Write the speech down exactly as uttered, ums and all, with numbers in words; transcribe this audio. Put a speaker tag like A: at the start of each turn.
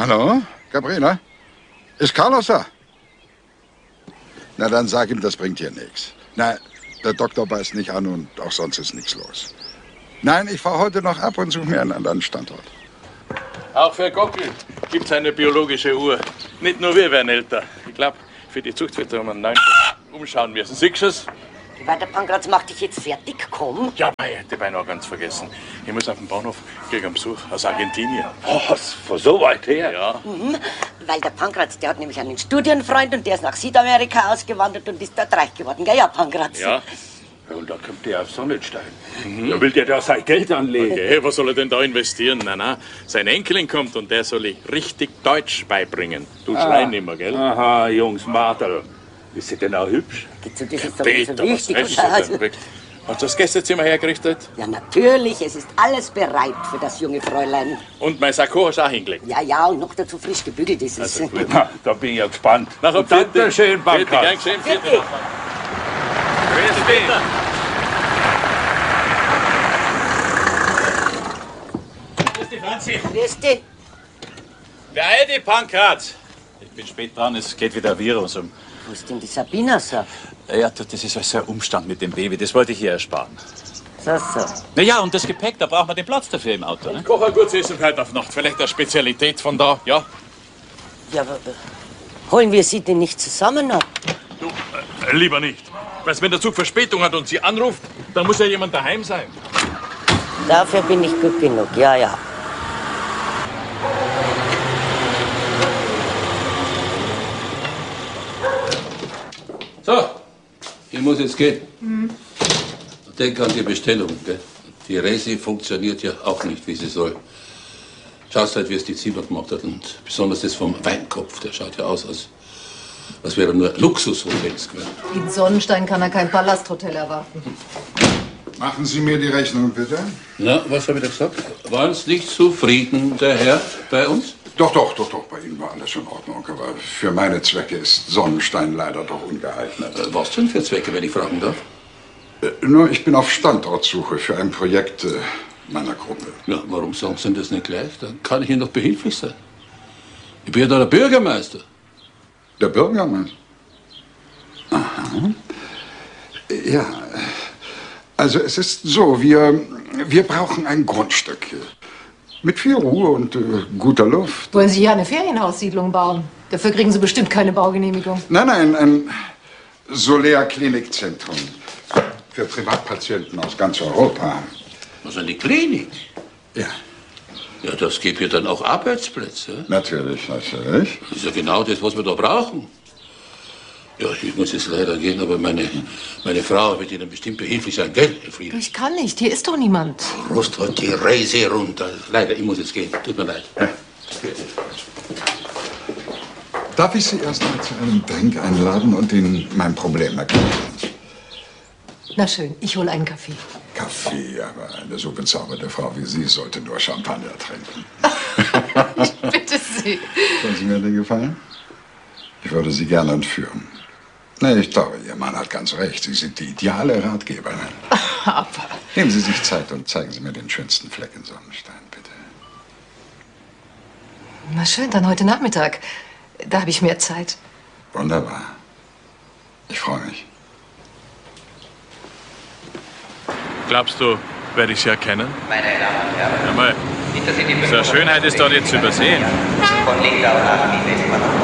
A: Hallo, Gabriela? Ist Carlos da? Na, dann sag ihm, das bringt hier nichts. Na, der Doktor beißt nicht an und auch sonst ist nichts los. Nein, ich fahre heute noch ab und suche mir einen anderen Standort.
B: Auch für Gockel gibt es eine biologische Uhr. Nicht nur wir werden älter. Ich glaube, für die Zucht wird um einen neuen umschauen müssen. Siehst du es?
C: Der Pankratz macht dich jetzt fertig, komm.
B: Ja, mei, hätte ich beinahe ganz vergessen. Ich muss auf den Bahnhof, krieg einen Besuch aus Argentinien.
D: Was? Von so weit her?
B: Ja.
C: Mhm, weil der Pankratz, der hat nämlich einen Studienfreund und der ist nach Südamerika ausgewandert und ist dort reich geworden. Gell, ja, Pankratz?
B: Ja.
D: Und da kommt der auf Sonnenstein. Mhm. Da will der da sein Geld anlegen.
B: Okay, was soll er denn da investieren? Nein, nein, seine Enkelin kommt und der soll ich richtig Deutsch beibringen. Du ah. schreien immer, gell?
D: Aha, Jungs, Martel. Ist sie denn auch hübsch?
C: Das ist doch
B: so wichtig. Hast du das Gästezimmer hergerichtet?
C: Ja, natürlich. Es ist alles bereit für das junge Fräulein.
B: Und mein Sakko hast du auch hingelegt?
C: Ja, ja, und noch dazu frisch gebügelt ist es.
D: Also, na, da bin ich ja gespannt.
B: Nach dem
D: Dankeschön, Bankrat.
B: Gern geschehen, vierte. Grüß dich. Grüß dich, Franzi.
C: Grüß dich.
B: Beeil dich, Pankratz. Ich bin spät dran, es geht wieder ein Virus um.
C: Wo ist denn die Sabina so?
B: Ja, das ist also ein Umstand mit dem Baby, das wollte ich ihr ersparen.
C: So, so.
B: Na ja, und das Gepäck, da braucht man den Platz dafür im Auto, ne? Ich koche ein gutes Essen heute auf Nacht, vielleicht eine Spezialität von da, ja?
C: Ja, aber holen wir sie denn nicht zusammen ab?
B: Du, äh, lieber nicht. Weil wenn der Zug Verspätung hat und sie anruft, dann muss ja jemand daheim sein.
C: Dafür bin ich gut genug, ja, ja.
E: So, ich muss jetzt gehen. Mhm. Denk an die Bestellung. Gell? Die Resi funktioniert ja auch nicht, wie sie soll. Schaust halt, wie es die Zieber gemacht hat. Und besonders das vom Weinkopf. Der schaut ja aus, als, als wäre nur Luxushotels gewesen.
F: In Sonnenstein kann er kein Palasthotel erwarten.
A: Machen Sie mir die Rechnung, bitte.
E: Na, was habe ich da gesagt? Waren Sie nicht zufrieden, der Herr, bei uns?
A: Doch, doch, doch, doch. Bei Ihnen war alles in Ordnung. Aber für meine Zwecke ist Sonnenstein leider doch ungeeignet.
E: Äh, was denn für Zwecke, wenn ich fragen darf?
A: Äh, nur, ich bin auf Standortsuche für ein Projekt äh, meiner Gruppe.
E: Ja, warum sagen Sie denn das nicht gleich? Dann kann ich Ihnen doch behilflich sein. Ich bin ja da der Bürgermeister.
A: Der Bürgermeister? Aha. Ja, also es ist so, wir, wir brauchen ein Grundstück. Mit viel Ruhe und äh, guter Luft.
F: Wollen Sie hier eine Ferienhaussiedlung bauen? Dafür kriegen Sie bestimmt keine Baugenehmigung.
A: Nein, nein, ein Solär-Klinikzentrum für Privatpatienten aus ganz Europa.
E: Was, eine Klinik?
A: Ja.
E: Ja, das gibt ja dann auch Arbeitsplätze.
A: Natürlich, natürlich.
E: Das ist ja genau das, was wir da brauchen. Ja, ich muss jetzt leider gehen, aber meine, meine Frau wird Ihnen bestimmt behilflich sein, gell, Herr Friedrich?
F: Ich kann nicht, hier ist doch niemand.
E: Rost heute die Reise runter. Leider, ich muss jetzt gehen. Tut mir leid. Ja.
A: Darf ich Sie erst mal zu einem Drink einladen und Ihnen mein Problem erklären?
F: Na schön, ich hole einen Kaffee.
A: Kaffee, aber eine so bezauberte Frau wie Sie sollte nur Champagner trinken.
F: Bitte Sie.
A: Tun Sie mir den Gefallen? Ich würde Sie gerne entführen. Nee, ich glaube, Ihr Mann hat ganz recht. Sie sind die ideale Ratgeberin.
F: Aber...
A: Nehmen Sie sich Zeit und zeigen Sie mir den schönsten Fleck in Sonnenstein, bitte.
F: Na schön, dann heute Nachmittag. Da habe ich mehr Zeit.
A: Wunderbar. Ich freue mich.
B: Glaubst du, werde ich sie erkennen?
G: Meine Damen und Herren,
B: ja, mal. So eine Schönheit ist doch nicht zu übersehen.
G: von Lindau nach Wien-Westmann.